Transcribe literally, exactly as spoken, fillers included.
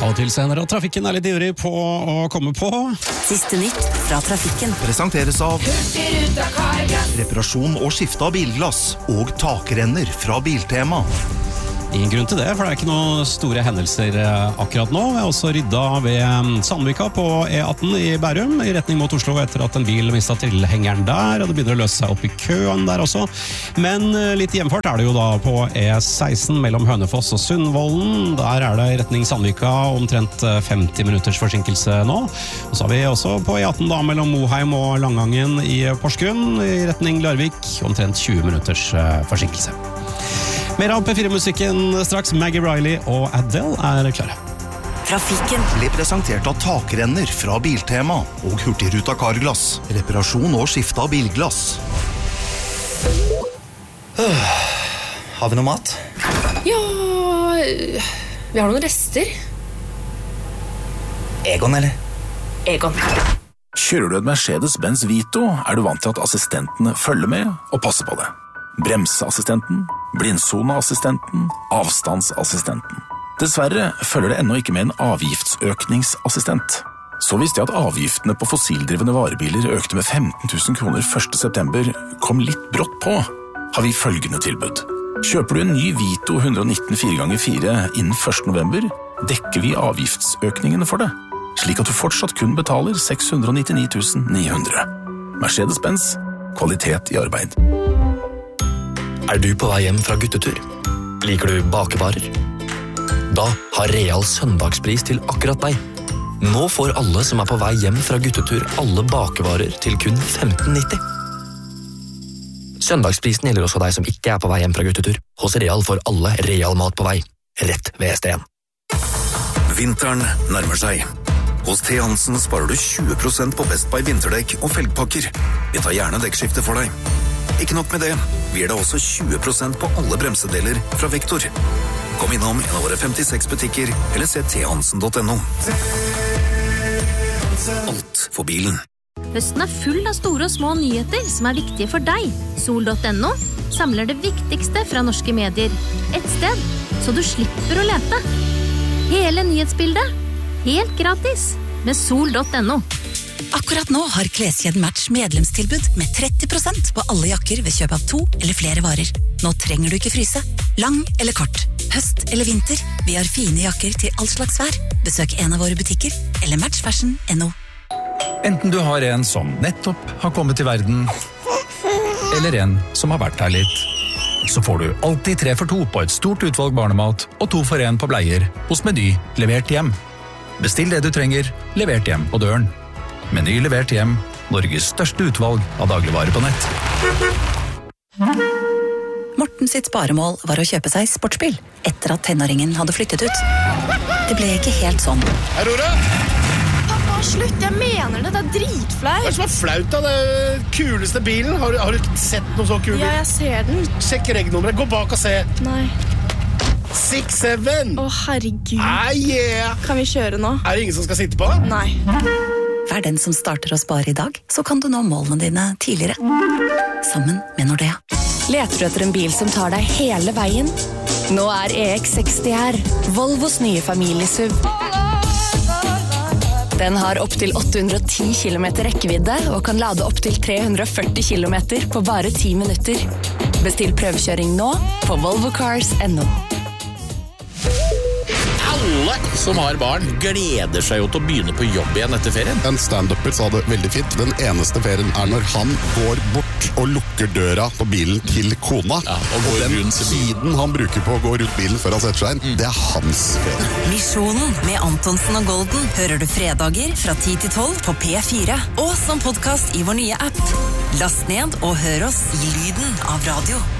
Av og til senere, og trafikken er litt ivrig på å komme på. Siste nytt fra trafikken. Presenteres av Hurtigruta Carglass. reparasjon og skifte av bilglass og takrenner fra Biltema. Ingen grunn til det, for det er ikke noen store hendelser akkurat nå. Jeg har også rydda ved Sandvika på E atten i Bærum, i retning mot Oslo etter at en bil mistet tilhengeren der, og det begynner å løse seg opp i køen der også. Men litt hjemfart er det jo da på E seksten mellom Hønefoss og Sundvolden. Der er det i retning Sandvika omtrent femti minutters forsinkelse nå. Og så har vi også på E atten da mellom Moheim og Langangen i Porsgrunn, i retning Larvik, omtrent tjue minutters forsinkelse. Mer av P fire-musikken straks. Maggie Riley og Adele er klare. Trafikken Ble presentert av takrenner fra Biltema og Hurtigruta Carglass. Reparasjon og skifte av bilglass. Uh, har vi noe mat? Ja, vi har noen rester. Egon, eller? Egon. Kjører du et Mercedes-Benz Vito, er du vant til at assistentene følger med og passer på det. Bremseassistenten, blindsoneassistenten, avstandsassistenten. Dessverre følger det ennå ikke med en avgiftsøkningsassistent. Så visste jeg at avgiftene på fossildrivende varebiler økte med femten tusen kroner første september, kom litt brått på. Har vi følgende tilbud. Kjøper du en ny Vito one nineteen fire ganger fire innen første november, dekker vi avgiftsøkningene for det, slik at du fortsatt kun betaler seks hundre nittini tusen ni hundre. Mercedes-Benz, kvalitet i arbeid. Er du på vei hjem fra guttetur? Liker du bakevarer? Da har Real søndagspris til akkurat deg. Nå får alle som er på vei hjem fra guttetur alle bakevarer til kun femten nitti. Søndagsprisen gjelder også deg som ikke er på vei hjem fra guttetur. Hos Real får alle Real mat på vei, rett ved S T en. Vinteren nærmer seg. Hos T. Hansen sparer du tjue prosent på Best Buy vinterdekk og felgpakker. Vi tar gjerne dekkskifte for deg. Ikke nok med det, vi gir deg også tjue prosent på alle bremsedeler fra Vektor. Kom innom en av våre femtiseks butikker, eller se t hansen punktum no. Alt for bilen. Høsten er full av store og små nyheter som er viktige for deg. sol punktum no samler det viktigste fra norske medier. Et sted, så du slipper å lete. Hele nyhetsbildet, helt gratis, med sol punktum no. Akkurat nå har Kleskjeden Match medlemstilbud med tretti prosent på alle jakker ved kjøp av to eller flere varer. Nå trenger du ikke fryse. Lang eller kort, høst eller vinter. Vi har fine jakker til all slags vær. Besøk en av våre butikker eller matchfashion punktum no. Enten du har en som nettopp har kommet til verden, eller en som har vært her litt, så får du alltid tre for to på et stort utvalg barnemat og to for en på bleier hos Meny levert hjem. Bestill det du trenger, levert hjem på døren. Meny levert hjem, Norges største utvalg av dagligvarer på nett. Morten sitt sparemål var å kjøpe seg sportsbil etter at tenåringen hadde flyttet ut. Det ble ikke helt sånn. Aurora! Pappa, slutt, jeg mener det, det er dritflaut. Hva er det som er flaut da? Det kuleste bilen? Har du, har du sett noe så kul bil? Ja, jeg ser den. Sjekk regnummeret, gå bak og se. Nei. six seven! Å, herregud. Ah, yeah! Kan vi kjøre nå? Er det ingen som skal sitte på? Nei. Vær den som starter å spare i dag, så kan du nå målene dine tidligere. Sammen med Nordea. Leter du etter en bil som tar deg hele veien? Nå er E X seksti her, Volvos nye familiesuv. Den har opp til åtte hundre og ti kilometer rekkevidde og kan lade opp til tre hundre og førti kilometer på bare ti minutter. Bestill prøvekjøring nå på volvo cars punktum no. Alle som har barn gleder seg jo til å begynne på jobb igjen etter ferien. En stand-upper sa det veldig fint. Den eneste ferien er når han går bort og lukker døra på bilen til kona. Ja, og, og den tiden han bruker på å gå rundt bilen før han setter seg inn, mm. det er hans ferie. Misjonen med Antonsen og Golden hører du fredager fra ti til tolv på P fire. Og som podcast i vår nye app. Last ned og hør oss i lyden av radio.